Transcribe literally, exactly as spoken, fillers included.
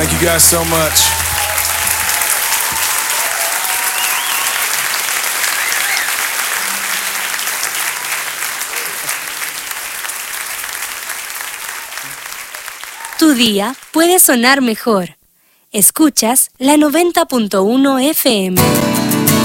Thank you guys so much. Tu día puede sonar mejor. Escuchas la noventa punto uno F M.